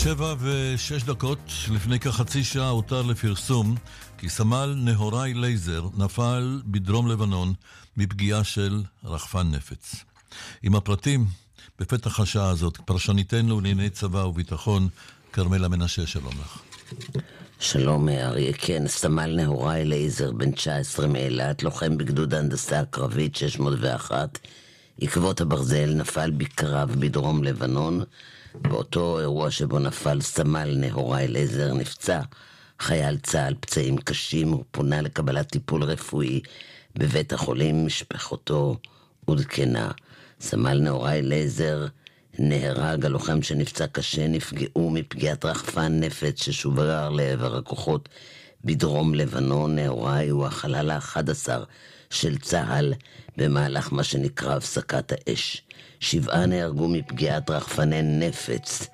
7:06 לפני כחצי שעה הותר לפרסום כי סמל נהוראי לייזר נפל בדרום לבנון מפגיעה של רחפן נפץ. עם הפרטים בפתח השעה הזאת, פרשניתנו לענייני צבא וביטחון, כרמלה מנשה, שלום לך. שלום אריה, כן, סמל נהוראי לייזר, בן 19 מאילת, לוחם בגדוד ההנדסה הקרבית 601, עקבות הברזל, נפל בקרב בדרום לבנון. באותו אירוע שבו נפל סמל נהוראי לייזר נפצע חייל צה"ל פצעים קשים, הוא פונה לקבלת טיפול רפואי בבית החולים, משפחתו עודכנה. סמל נהוראי לייזר נהרג, הלוחם שנפצע קשה נפגעו מפגיעת רחפן נפץ ששוגר לעבר הכוחות בדרום לבנון. נהוראי הוא החלל ה-11 של צה"ל במהלך מה שנקרא הפסקת האש. 7 נהרגו מפגיעת רחפני נפץ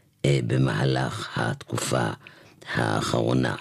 במהלך התקופה האחרונה.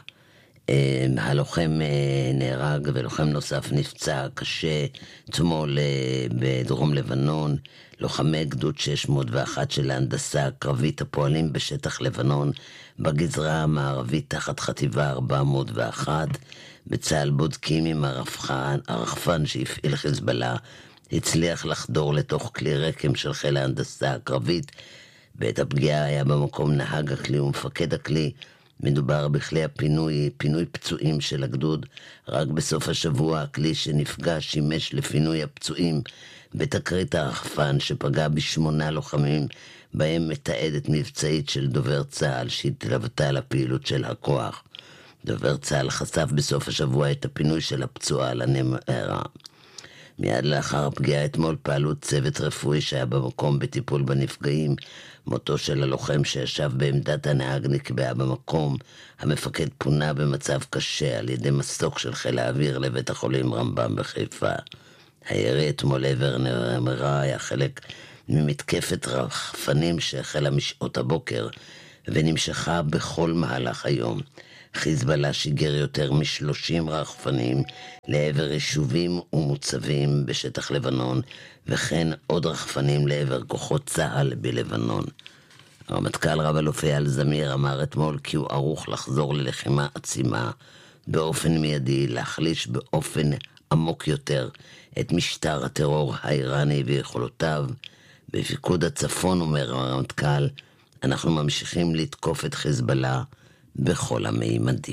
הלוחם נהרג ולוחם נוסף נפצע קשה אתמול בדרום לבנון. לוחמי גדוד 601 של ההנדסה הקרבית הפועלים בשטח לבנון בגזרה המערבית תחת חטיבה 401 בצה"ל בודקים אם הרחפן שהפעיל חיזבאללה הצליח לחדור לתוך כלי רקם של חיל ההנדסה הקרבית. בעת הפגיעה היה במקום נהג הכלי ומפקד הכלי. מדובר בכלי פינוי פצועים של הגדוד. רק בסוף השבוע הכלי שנפגע שימש לפינוי הפצועים בתקרית הרחפן שפגע ב8 לוחמים, בהם מתעדת מבצעית של דובר צה"ל שהתלוותה לפעילות של הכוח. דובר צה"ל חשף בסוף השבוע את הפינוי של הפצועה לנהרה. מיד לאחר הפגיעה אתמול פעלו צוות רפואי שהיה במקום בטיפול בנפגעים. מותו של הלוחם שישב בעמדת הנהג נקבע במקום. המפקד פונה במצב קשה על ידי מסוק של חיל האוויר לבית החולים רמב"ם בחיפה. הירי אתמול לעבר נהרה היה חלק ממתקפת רחפנים שהחלה משעות הבוקר ונמשכה בכל מהלך היום. חיזבאללה שיגר יותר מ30 רחפנים לעבר יישובים ומוצבים בשטח לבנון, וכן עוד רחפנים לעבר כוחות צה"ל בלבנון. הרמטכ"ל רב-אלוף אייל זמיר אמר אתמול כי הוא ערוך לחזור ללחימה עצימה באופן מיידי, להחליש באופן עמוק יותר את משטר הטרור האיראני ויכולותיו. בפיקוד הצפון, אומר הרמטכ"ל, אנחנו ממשיכים לתקוף את חיזבאללה בכל המימדים.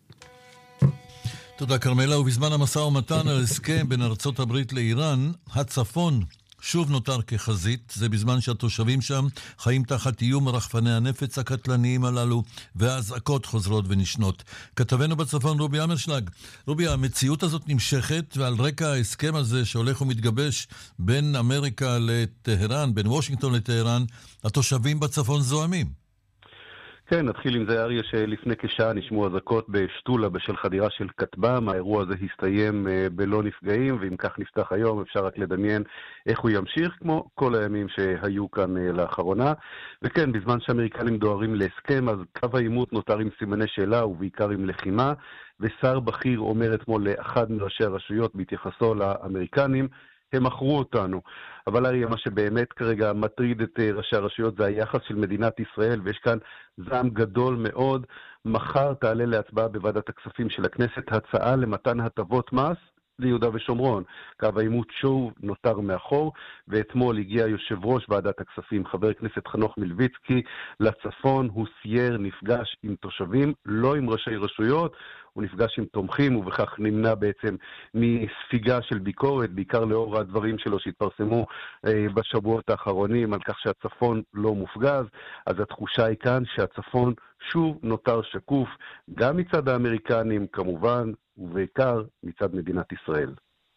תודה כרמלה. ובזמן המשא ומתן על הסכם בין ארצות הברית לאיראן, הצפון שוב נותר כחזית. זה בזמן שהתושבים שם חיים תחת איום רחפני הנפץ הקטלניים הללו והאזעקות חוזרות ונשנות. כתבנו בצפון רובי אמרשלג. רובי, המציאות הזאת נמשכת, ועל רקע ההסכם הזה שהולך ומתגבש בין אמריקה לטהרן, בין וושינגטון לטהרן, התושבים בצפון זועמים. כן, נתחיל עם זה אריה, שלפני כשעה נשמעו אזעקות בשטולה בשל חדירה של כטב"ם. האירוע הזה הסתיים בלא נפגעים, ואם כך נפתח היום אפשר רק לדמיין איך הוא ימשיך, כמו כל הימים שהיו כאן לאחרונה. וכן, בזמן שהאמריקנים דוהרים להסכם, אז קו העימות נותר עם סימני שאלה ובעיקר עם לחימה, ושר בכיר אומר אתמול לאחד מראשי הרשויות בהתייחסו לאמריקנים, הם מכרו אותנו. אבל הרי מה שבאמת כרגע מטריד את ראשי הרשויות זה היחס של מדינת ישראל, ויש כאן זעם גדול מאוד. מחר תעלה להצבעה בוועדת הכספים של הכנסת הצעה למתן הטבות מס ליהודה ושומרון. קו העימות שוב נותר מאחור, ואתמול הגיע יושב ראש ועדת הכספים, חבר הכנסת חנוך מלביצקי, לצפון. הוא סייר, נפגש עם תושבים, לא עם ראשי רשויות, הוא נפגש עם תומכים, ובכך נמנע בעצם מספיגה של ביקורת, בעיקר לאור הדברים שלו שהתפרסמו בשבועות האחרונים על כך שהצפון לא מופגז. אז התחושה היא כאן שהצפון שוב נותר שקוף, גם מצד האמריקנים כמובן, ובעיקר מצד מדינת ישראל.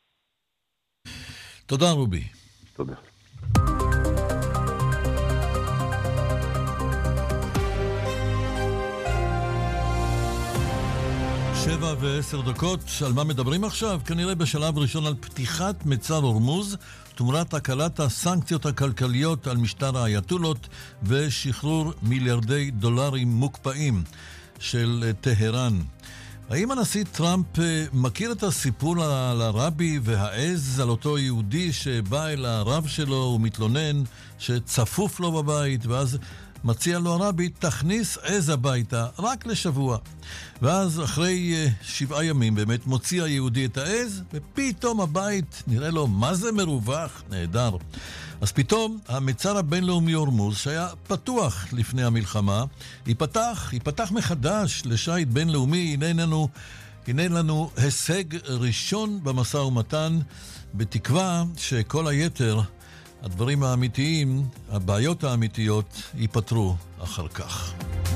תודה רובי. תודה. 7:10. על מה מדברים עכשיו? כנראה בשלב ראשון על פתיחת מצר הורמוז, תמורת הקלת הסנקציות הכלכליות על משטר האייתולות ושחרור מיליארדי דולרים מוקפאים של טהרן. האם הנשיא טראמפ מכיר את הסיפור על הרבי והעז, על אותו יהודי שבא אל הרב שלו ומתלונן שצפוף לו בבית, ואז מציע לו הרבי, תכניס עז הביתה רק לשבוע. ואז אחרי 7 ימים באמת מוציא היהודי את העז, ופתאום הבית נראה לו מה זה מרווח, נהדר. אז פתאום המצר הבינלאומי הורמוז, שהיה פתוח לפני המלחמה, ייפתח מחדש לשייט בינלאומי. הנה לנו הישג ראשון במשא ומתן, בתקווה שכל היתר, הדברים האמיתיים, הבעיות האמיתיות, ייפתרו אחר כך.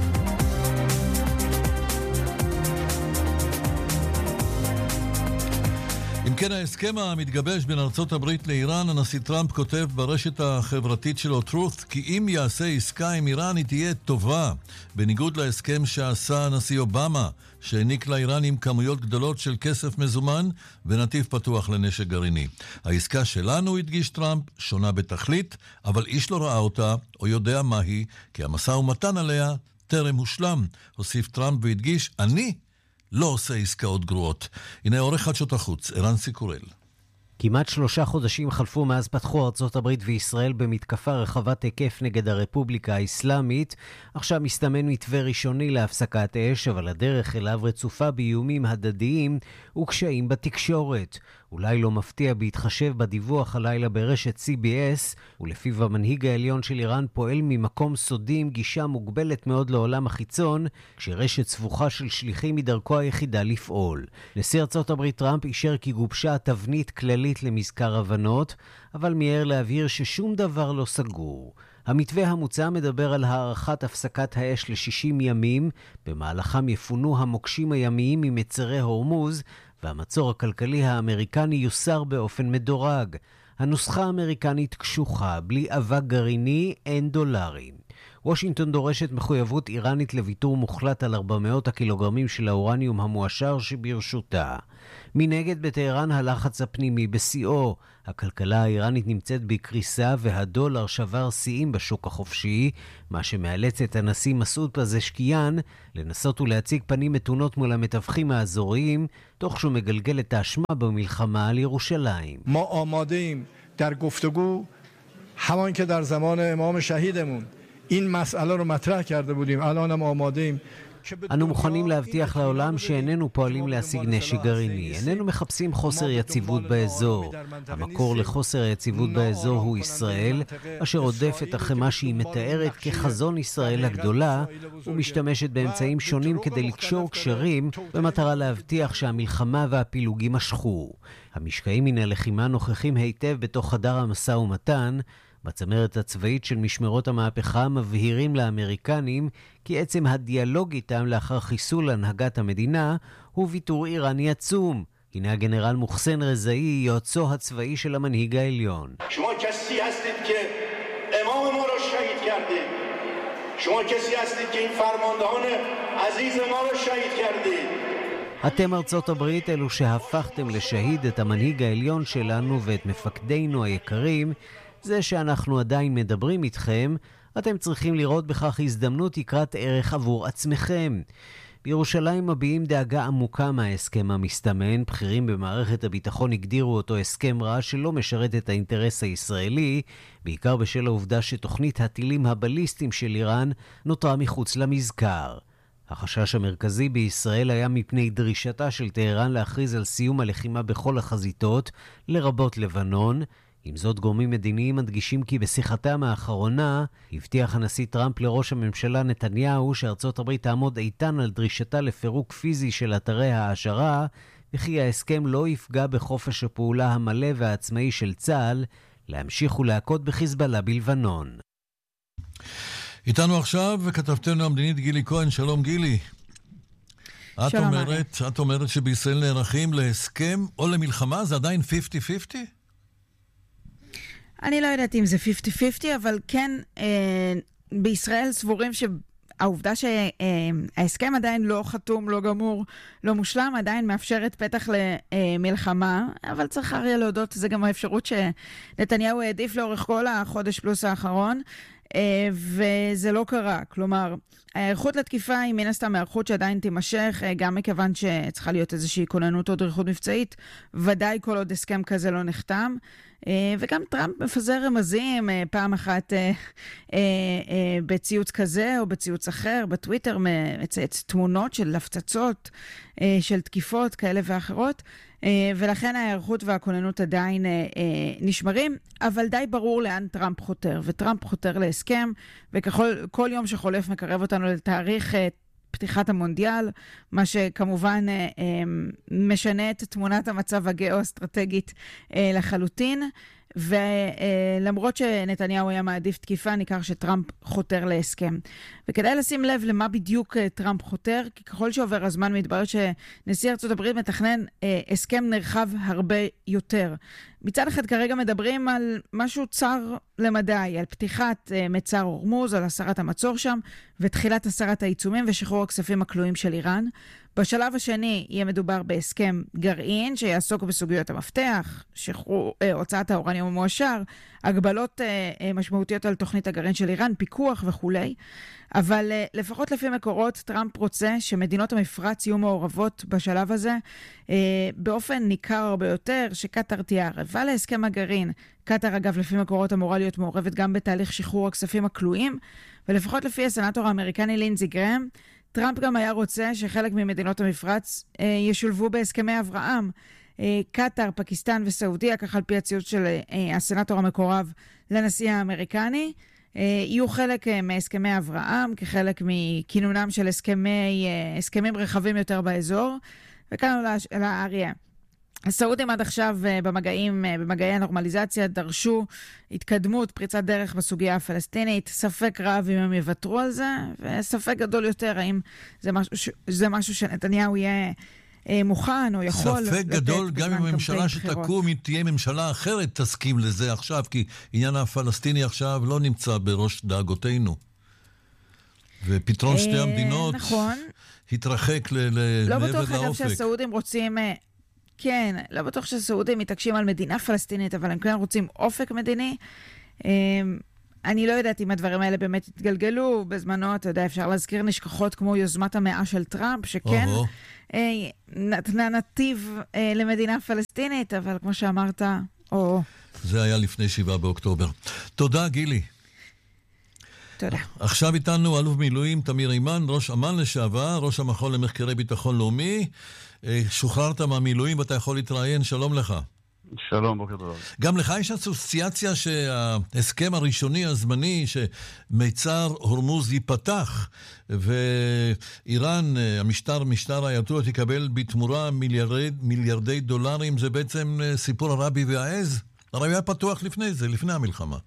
אם כן, ההסכם המתגבש בין ארצות הברית לאיראן, הנשיא טראמפ כותב ברשת החברתית שלו Truth, כי אם יעשה עסקה עם איראן היא תהיה טובה, בניגוד להסכם שעשה הנשיא אובמה, שהעניק לאיראנים כמויות גדולות של כסף מזומן ונתיב פתוח לנשק גרעיני. העסקה שלנו, הדגיש טראמפ, שונה בתכלית, אבל איש לא ראה אותה או יודע מהי, כי המשא ומתן עליה טרם הושלם. הוסיף טראמפ והדגיש, אני לא עושה עסקאות גרועות. הנה עורך חדשות החוץ, ערן סיקורל. כמעט 3 חודשים חלפו מאז פתחו ארצות הברית וישראל במתקפה רחבת היקף נגד הרפובליקה האסלאמית. עכשיו מסתמן מתווה ראשוני להפסקת אש, אבל הדרך אליו רצופה באיומים הדדיים וקשיים בתקשורת. אולי לא מפתיע בהתחשב בדיווח הלילה ברשת CBS, ולפיו המנהיג העליון של איראן פועל ממקום סודי עם גישה מוגבלת מאוד לעולם החיצון, כשרשת סבוכה של שליחים מדרכו היחידה לפעול. נשיא ארצות הברית טראמפ אישר כי גובשה תבנית כללית למזכר הבנות, אבל מיהר להבהיר ששום דבר לא סגור. המתווה המוצע מדבר על הארכת הפסקת האש ל-60 ימים, במהלכם יפונו המוקשים הימיים ממצרי הורמוז, והמצור הכלכלי האמריקני יוסר באופן מדורג. הנוסחה האמריקנית קשוחה, בלי אבק גרעיני אין דולרים. וושינגטון דורשת מחויבות איראנית לוויתור מוחלט על 400 הקילוגרמים של האורניום המואשר שברשותה. מנגד בטהרן הלחץ הפנימי בשיאו. הכלכלה האיראנית נמצאת בקריסה והדולר שבר שיאים בשוק החופשי, מה שמאלץ את הנשיא מסעוד פזשקיאן לנסות ולהציג פנים מתונות מול המתווכים האזוריים, תוך שהוא מגלגל את האשמה במלחמה על ירושלים. ما آماده‌ایم در گفتگو همان که در زمان امام شهیدمون این مسئله رو مطرح کرده بودیم الان هم آماده‌ایم. אנו מוכנים להבטיח לעולם שאיננו פועלים להשיג נשק גרעיני. איננו מחפשים חוסר יציבות באזור. המקור לחוסר היציבות באזור הוא ישראל, אשר עודפת אחרי מה שהיא מתארת כחזון ישראל הגדולה, ומשתמשת באמצעים שונים כדי לקשור קשרים, במטרה להבטיח שהמלחמה והפילוגים משכו. המשקעים מן הלחימה נוכחים היטב בתוך חדר המשא ומתן, בצמרת הצבאית של משמרות המהפכה מבהירים לאמריקנים כי עצם הדיאלוג איתם לאחר חיסול הנהגת המדינה הוא ויתור איראני עצום. הנה הגנרל מוחסן רזאי, יועצו הצבאי של המנהיג העליון. شما کسی هستید که امام ما را شهید کردید. شما کسی هستید که این فرماندهان عزیز ما را شهید کردید. אתם ארצות הברית אלו שהפכתם לשהיד את המנהיג העליון שלנו ואת מפקדינו היקרים. זה שאנחנו עדיין מדברים איתכם, אתם צריכים לראות בכך הזדמנות יקרת ערך עבור עצמכם. בירושלים מביעים דאגה עמוקה מההסכם המסתמן. בכירים במערכת הביטחון הגדירו אותו הסכם רע שלא משרת את האינטרס הישראלי, בעיקר בשל העובדה שתוכנית הטילים הבליסטיים של איראן נותרה מחוץ למזכר. החשש המרכזי בישראל היה מפני דרישתה של טהרן להכריז על סיום הלחימה בכל החזיתות, לרבות לבנון. עם זאת, גורמים מדיניים מדגישים כי בשיחתם האחרונה הבטיח הנשיא טראמפ לראש הממשלה נתניהו שארצות הברית תעמוד איתן על דרישתה לפירוק פיזי של אתרי העשרה, וכי ההסכם לא יפגע בחופש הפעולה המלא והעצמאי של צה"ל להמשיך ולהכות בחיזבאללה בלבנון. איתנו עכשיו וכתבתנו המדינית גילי כהן. שלום גילי. את אומרת שבישראל נערכים להסכם או למלחמה, זה עדיין 50-50? אני לא יודעת אם זה 50-50, אבל כן, בישראל סבורים שהעובדה שההסכם עדיין לא חתום, לא גמור, לא מושלם, עדיין מאפשרת פתח למלחמה, אבל צריך הרי להודות, זה גם האפשרות שנתניהו העדיף לאורך כל החודש פלוס האחרון, וזה לא קרה. כלומר, הערכות לתקיפה היא מן הסתם הערכות שעדיין תימשך, גם מכיוון שצריכה להיות איזושהי כוננות או דריכות מבצעית, ודאי כל עוד הסכם כזה לא נחתם. וגם טראמפ מפזר רמזים, פעם אחת בציוץ כזה או בציוץ אחר, בטוויטר מצייץ תמונות של הפצצות, של תקיפות כאלה ואחרות, ולכן ההיערכות והכוננות עדיין נשמרים, אבל די ברור לאן טראמפ חותר, וטראמפ חותר להסכם, וכל יום שחולף מקרב אותנו לתאריך פתיחת המונדיאל, מה שכמובן משנה את תמונת המצב הגאו-אסטרטגית לחלוטין, ולמרות שנתניהו היה מעדיף תקיפה, ניכר שטראמפ חותר להסכם. וכדאי לשים לב למה בדיוק טראמפ חותר, כי ככל שעובר הזמן מתברר שנשיא ארצות הברית מתכנן הסכם נרחב הרבה יותר. מצד אחד כרגע מדברים על משהו צר למדי, על פתיחת מצר הורמוז, על הסרת המצור שם, ותחילת הסרת העיצומים ושחרור הכספים הכלואים של איראן. בשלב השני יהיה מדובר בהסכם גרעין שיעסוק בסוגיות המפתח, הוצאת האורניום המועשר, הגבלות משמעותיות על תוכנית הגרעין של איראן, פיקוח וכו'. אבל לפחות לפי מקורות, טראמפ רוצה שמדינות המפרץ יהיו מעורבות בשלב הזה באופן ניכר הרבה יותר, שקטר תהיה ערבה להסכם הגרעין. קטר, אגב, לפי מקורות אמורה להיות מעורבת גם בתהליך שחרור הכספים הכלואים, ולפחות לפי הסנאטור האמריקני לינזי גרהם, טראמפ גם היה רוצה שחלק ממדינות המפרץ ישולבו בהסכמי אברהם. קטר, פקיסטן וסעודיה, כך על פי הציוץ של הסנאטור המקורב לנשיא האמריקני, יהיו חלק מהסכמי אברהם, כחלק מכינונם של הסכמים רחבים יותר באזור. וכאן לאריה. הסעודים עד עכשיו במגעי הנורמליזציה דרשו התקדמות, פריצת דרך בסוגיה הפלסטינית, ספק רב אם הם יוותרו על זה, וספק גדול יותר האם זה משהו שנתניהו יהיה מוכן או יכול. ספק גדול גם אם הממשלה שתקום, אם תהיה ממשלה אחרת תסכים לזה עכשיו, כי עניין הפלסטיני עכשיו לא נמצא בראש דאגותינו. ופתרון שתי המדינות התרחק לא מעבר בטוח לאופק. שהסעודים רוצים... כן, לא בטוח שהסעודים מתעקשים על מדינה פלסטינית, אבל הם כן רוצים אופק מדיני. אני לא יודעת אם הדברים האלה באמת התגלגלו. בזמנו, אתה יודע, אפשר להזכיר נשכחות כמו יוזמת המאה של טראמפ, שכן נתנה נתיב למדינה פלסטינית, אבל כמו שאמרת, זה היה לפני 7 באוקטובר. תודה, גילי. תודה. עכשיו איתנו אלוף מילואים תמיר אימן, ראש אמ"ן לשעבר, ראש המכון למחקרי ביטחון לאומי. שוחררת מהמילואים ואתה יכול להתראיין, שלום לך. שלום, בוקר טוב. גם לך יש אסוציאציה שההסכם הראשוני הזמני שמיצר הורמוז ייפתח ואיראן, משטר האייתוללה תקבל בתמורה מיליארדי דולרים, זה בעצם סיפור הרבי והעז? הרי היה פתוח לפני זה, לפני המלחמה.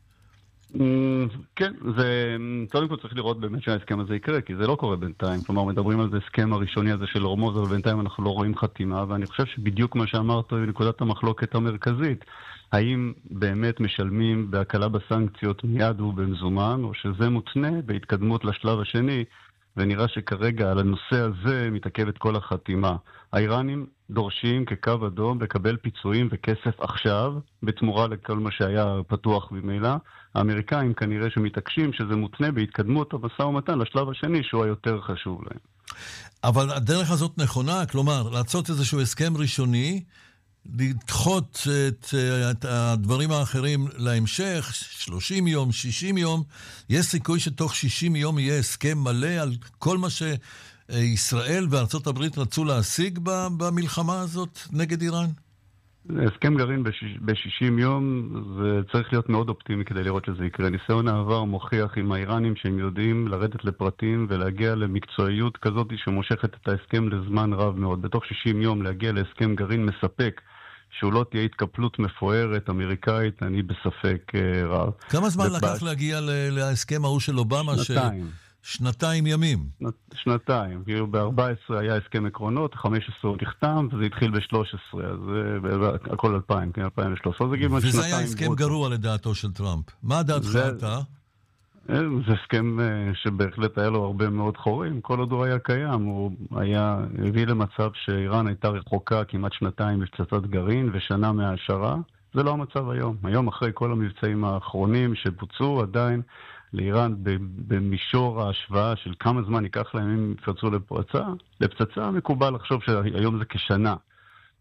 כן, זה קודם כל צריך לראות באמת שההסכם הזה יקרה, כי זה לא קורה בינתיים. כלומר, מדברים על זה הסכם הראשוני הזה של הורמוז, אבל בינתיים אנחנו לא רואים חתימה, ואני חושב שבדיוק מה שאמרת היא נקודת המחלוקת המרכזית. האם באמת משלמים בהקלה בסנקציות מיד ובמזומן, או שזה מותנה בהתקדמות לשלב השני, ונראה שכרגע על הנושא הזה מתעכבת כל החתימה. האיראנים דורשים כקו אדום לקבל פיצויים וכסף עכשיו, בתמורה לכל מה שהיה פתוח במילא. האמריקאים כנראה שמתעקשים שזה מותנה בהתקדמות המשא ומתן לשלב השני, שהוא היותר חשוב להם. אבל הדרך הזאת נכונה, כלומר, לעשות איזשהו הסכם ראשוני, לדחות את הדברים האחרים להמשך, 30 יום, 60 יום, יש סיכוי שתוך 60 יום יהיה הסכם מלא על כל מה שישראל וארצות הברית רצו להשיג במלחמה הזאת נגד איראן? הסכם גרעין ב-60 יום, זה צריך להיות מאוד אופטימי כדי לראות שזה יקרה. ניסיון העבר מוכיח עם האיראנים שהם יודעים לרדת לפרטים ולהגיע למקצועיות כזאת שמושכת את ההסכם לזמן רב מאוד. בתוך 60 יום להגיע להסכם גרעין מספק, שהוא לא תהיה התקפלות מפוארת אמריקאית, אני בספק רב. כמה זמן לקח להגיע להסכם ההוא של אובמה? שנתיים ימים. שנתיים. ב-14 היה הסכם עקרונות, 15 נחתם, וזה התחיל ב-13, אז הכל 2000, כן, 2013. וזה היה הסכם גרוע לדעתו של טראמפ. מה דעתך אתה? זה הסכם שבהחלט היה לו הרבה מאוד חורים. כל עוד הוא היה קיים, הוא הביא למצב שאיראן הייתה רחוקה כמעט שנתיים בפצצת גרעין ושנה מההשערה. זה לא המצב היום. היום אחרי כל המבצעים האחרונים שבוצעו עדיין, לאיראן במישור ההשוואה של כמה זמן ייקח להם אם יפרצו לפצצה מקובל לחשוב שהיום זה כשנה.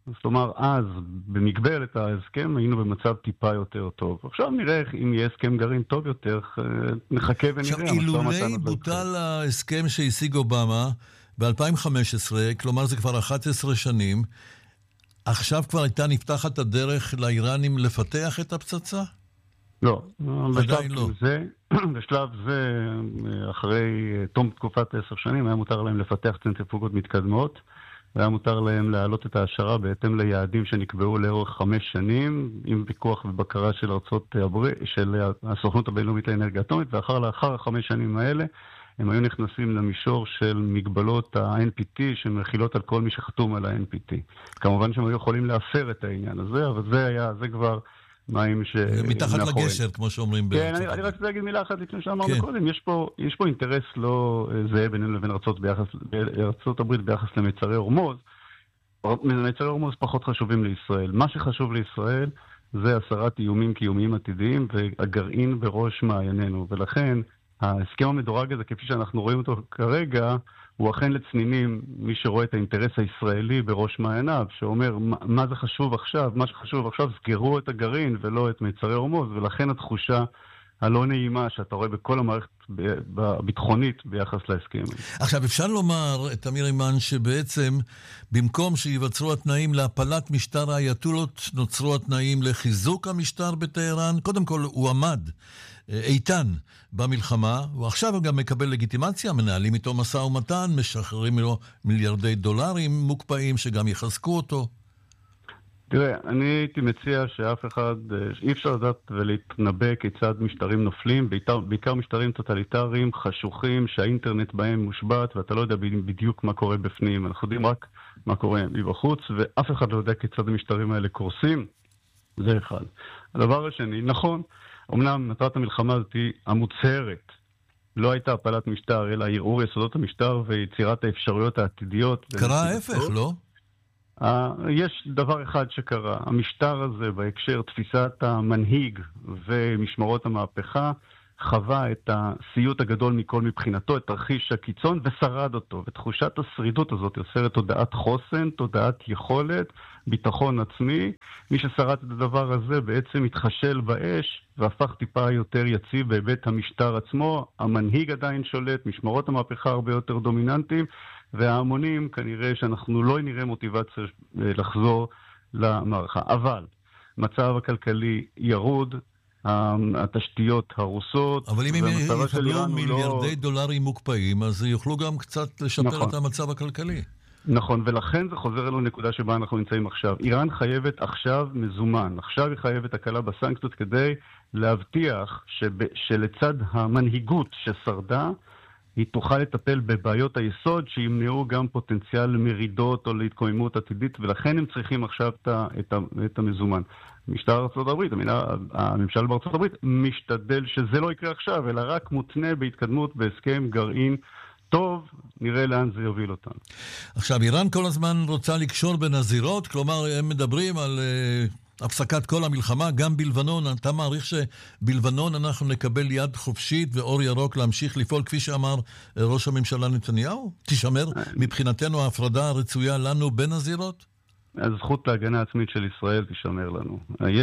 זאת אומרת, אז במגבלת ההסכם היינו במצב טיפה יותר טוב. עכשיו נראה אם יהיה הסכם גרעין טוב יותר, נחכה ונראה. עכשיו, אילולי בוטל ההסכם שהשיג אובמה ב-2015, כלומר זה כבר 11 שנים, עכשיו כבר הייתה נפתחת הדרך לאיראנים לפתח את הפצצה? לא. עדיין לא. בשלב זה, אחרי תום תקופת 10 שנים, היה מותר להם לפתח צנטריפוגות מתקדמות, והיה מותר להם להעלות את ההשערה בהתאם ליעדים שנקבעו לאורך 5 שנים, עם פיקוח ובקרה של של הסוכנות הבינלאומית לאנרגיה אטומית, לאחר 5 שנים האלה, הם היו נכנסים למישור של מגבלות ה-NPT שמכילות על כל מי שחתום על ה-NPT. כמובן שהם היו יכולים להפר את העניין הזה, אבל זה כבר מים מתחת לגשר, כמו שאומרים. כן, אני רק רוצה להגיד מילה אחת לפני שאמרנו קודם. יש פה אינטרס לא זהה בינינו לבין ארצות הברית ביחס למצרי הורמוז. מצרי הורמוז פחות חשובים לישראל. מה שחשוב לישראל זה הסרת איומים קיומיים עתידיים והגרעין בראש מעיינינו. ולכן ההסכם המדורג הזה, כפי שאנחנו רואים אותו כרגע, הוא אכן לצנינים מי שרואה את האינטרס הישראלי בראש מעייניו, שאומר מה זה חשוב עכשיו, מה שחשוב עכשיו סגרו את הגרעין ולא את מצרי הורמוז, ולכן התחושה הלא נעימה שאתה רואה בכל המערכת הביטחונית ביחס להסכם. עכשיו אפשר לומר, תמיר אימן, שבעצם במקום שיווצרו התנאים להפלת משטר האייתולות, נוצרו התנאים לחיזוק המשטר בטהרן. קודם כל הוא עמד איתן במלחמה, ועכשיו גם מקבל לגיטימציה, מנהלים איתו משא ומתן, משחררים לו מיליארדי דולרים מוקפאים שגם יחזקו אותו. תראה, אני הייתי מציע שאף אחד, אי אפשר לדעת ולהתנבא כיצד משטרים נופלים, בעיקר משטרים טוטליטריים, חשוכים, שהאינטרנט בהם מושבת, ואתה לא יודע בדיוק מה קורה בפנים. אנחנו יודעים רק מה קורה מבחוץ, ואף אחד לא יודע כיצד המשטרים האלה קורסים. זה אחד. הדבר השני, נכון, אמנם מטרת המלחמה הזאת המוצהרת, לא הייתה הפלת משטר, אלא ערעור יסודות המשטר ויצירת האפשרויות העתידיות. קרה ההפך, לא? יש דבר אחד שקרה. המשטר הזה, בהקשר תפיסת המנהיג ומשמרות המהפכה, חווה את הסיוט הגדול מכל מבחינתו, את תרחיש הקיצון, ושרד אותו. ותחושת השרידות הזאת יוצרת תודעת חוסן, תודעת יכולת, ביטחון עצמי. מי ששרד את הדבר הזה בעצם התחשל באש, והפך טיפה יותר יציב בהיבט המשטר עצמו. המנהיג עדיין שולט, משמרות המהפכה הרבה יותר דומיננטיים, וההמונים כנראה שאנחנו לא נראה מוטיבציה לחזור למערכה. אבל מצב הכלכלי ירוד, התשתיות הרוסות. אבל אם הם יקבלו מיליארדי דולרים מוקפאים, אז יוכלו גם קצת לשפר את המצב הכלכלי. נכון, ולכן זה חוזר אלינו נקודה שבה אנחנו נמצאים עכשיו. איראן חייבת עכשיו מזומן. עכשיו היא חייבת הקלה בסנקציות כדי להבטיח שלצד המנהיגות ששרדה, היא תוכל לטפל בבעיות היסוד שימנעו גם פוטנציאל מרידות או להתקוממות עתידית, ולכן הם צריכים עכשיו את המזומן. משטר ארצות הברית, הממשל בארצות הברית משתדל שזה לא יקרה עכשיו, אלא רק מותנה בהתקדמות בהסכם גרעין טוב, נראה לאן זה יוביל אותנו. עכשיו, איראן כל הזמן רוצה לקשור בין הזירות, כלומר הם מדברים על הפסקת כל המלחמה, גם בלבנון. אתה מעריך שבלבנון אנחנו נקבל יד חופשית ואור ירוק להמשיך לפעול, כפי שאמר ראש הממשלה נתניהו? תשמר מבחינתנו ההפרדה הרצויה לנו בין הזירות? הזכות להגנה עצמית של ישראל תשמר לנו.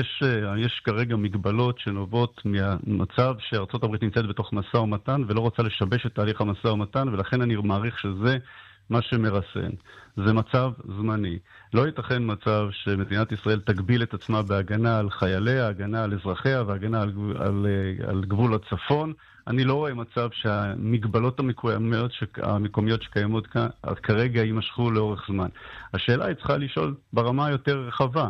יש כרגע מגבלות שנובעות מהמצב שארצות הברית נמצאת בתוך משא ומתן ולא רוצה לשבש את תהליך המשא ומתן, ולכן אני מעריך שזה מה שמרסן. זה מצב זמני. לא ייתכן מצב שמדינת ישראל תגביל את עצמה בהגנה על חייליה, הגנה על אזרחיה והגנה על גבול הצפון. אני לא רואה מצב שהמגבלות המקומיות שקיימות כאן כרגע יימשכו לאורך זמן. השאלה היא צריכה לשאול ברמה יותר רחבה.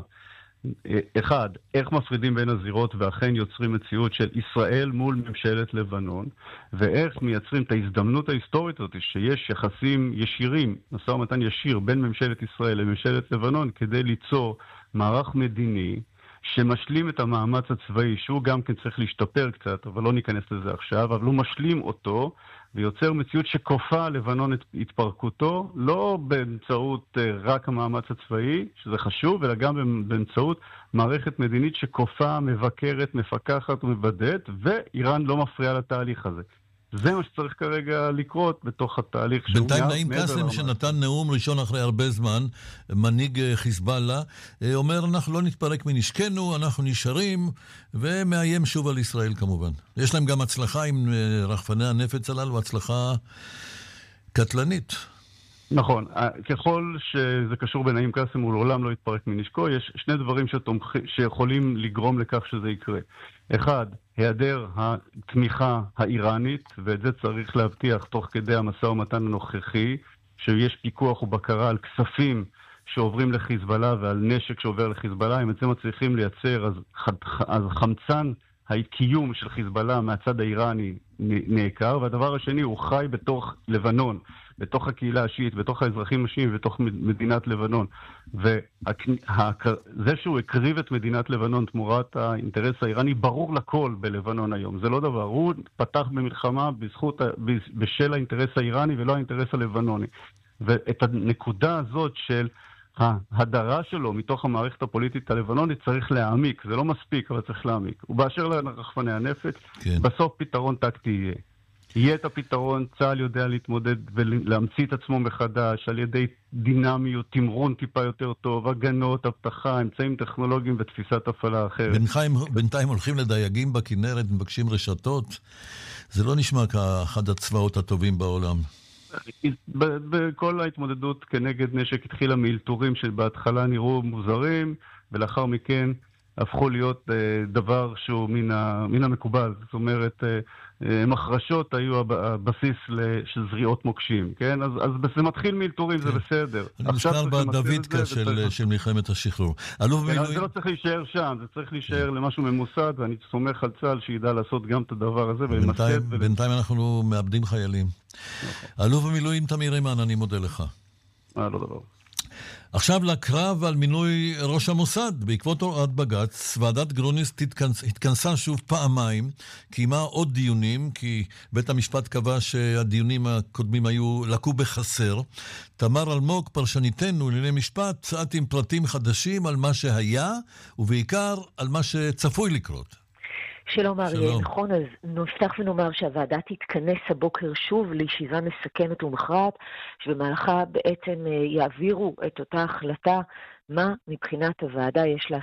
אחד, איך מפרידים בין הזירות ואכן יוצרים מציאות של ישראל מול ממשלת לבנון, ואיך מייצרים את ההזדמנות ההיסטורית הזאת שיש יחסים ישירים, משא ומתן ישיר בין ממשלת ישראל לממשלת לבנון, כדי ליצור מערך מדיני שמשלים את המאמץ הצבאי, שהוא גם כן צריך להשתפר קצת, אבל לא ניכנס לזה עכשיו, אבל הוא משלים אותו, ויוצר מציאות שכופה לבנון את התפרקותו, לא באמצעות רק המאמץ הצבאי, שזה חשוב, אלא גם באמצעות מערכת מדינית שכופה, מבקרת, מפקחת ומבדדת, ואיראן לא מפריעה לתהליך הזה. זה מה שצריך כרגע לקרות בתוך התהליך. בינתיים נעים קאסם שנתן נאום ראשון אחרי הרבה זמן, מנהיג חיזבאללה, אומר אנחנו לא נתפרק מנשקנו, אנחנו נשארים, ומאיים שוב על ישראל כמובן. יש להם גם הצלחה עם רחפני הנפץ הללו, הצלחה קטלנית. נכון, ככל שזה קשור בנעים קאסם, הוא לעולם לא יתפרק מנשקו, יש שני דברים שיכולים לגרום לכך שזה יקרה. אחד, היעדר התמיכה האיראנית, ואת זה צריך להבטיח תוך כדי המשא ומתן הנוכחי, שיש פיקוח ובקרה על כספים שעוברים לחיזבאללה ועל נשק שעובר לחיזבאללה. אם את זה מצליחים לייצר, אז חמצן הקיום של חיזבאללה מהצד האיראני נעקר, והדבר השני, הוא חי בתוך לבנון, בתוך הקהילה השיעית, בתוך האזרחים השיעים, בתוך מדינת לבנון. וזה שהוא הקריב את מדינת לבנון תמורת האינטרס האיראני, ברור לכל בלבנון היום. זה לא דבר. הוא פתח במלחמה בשל האינטרס האיראני ולא האינטרס הלבנוני. ואת הנקודה הזאת של ההדרה שלו מתוך המערכת הפוליטית הלבנונית צריך להעמיק. זה לא מספיק, אבל צריך להעמיק. ובאשר לרחפני הנפץ, כן. בסוף פתרון טקטי יהיה. יהיה את הפתרון, צה"ל יודע להתמודד ולהמציא את עצמו מחדש על ידי דינמיות, תמרון טיפה יותר טוב, הגנות, הבטחה, אמצעים טכנולוגיים ותפיסת הפעלה אחרת. בינתיים הולכים לדייגים בכנרת, מבקשים רשתות. זה לא נשמע כאחד הצבאות הטובים בעולם. בכל ההתמודדות כנגד נשק התחילה מאלתורים שבהתחלה נראו מוזרים, ולאחר מכן הפכו להיות דבר שהוא מן המקובל. זאת אומרת, מחרשות היו הבסיס של זריעות מוקשים, כן? אז זה מתחיל מאלתורים, זה בסדר. אני נזכר בדוידקה של מלחמת השחרור. זה לא צריך להישאר שם, זה צריך להישאר למשהו ממוסד, ואני סומך על צה"ל שידע לעשות גם את הדבר הזה. בינתיים אנחנו מאבדים חיילים. אלוף במילואים תמיר אימן, אני מודה לך. לא דבר. עכשיו לקרב על מינוי ראש המוסד. בעקבות הוראת בג"ץ, ועדת גרוניס התכנסה שוב פעמיים, קיימה עוד דיונים, כי בית המשפט קבע שהדיונים הקודמים לקו בחסר. תמר אלמוג, פרשניתנו לענייני משפט, את עם פרטים חדשים על מה שהיה, ובעיקר על מה שצפוי לקרות. שלום אריה, נכון, אז נפתח ונאמר שהוועדה תתכנס הבוקר שוב לישיבה מסכמת ומכרעת, שבמהלכה בעצם יעבירו את אותה החלטה, מה מבחינת הוועדה יש